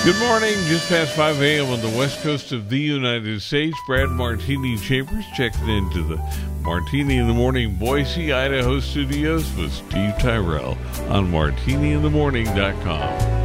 Good morning, just past 5 a.m. on the west coast of the United States. Brad Martini Chambers checking into the Martini in the Morning Boise, Idaho studios with Steve Tyrell on martiniinthemorning.com.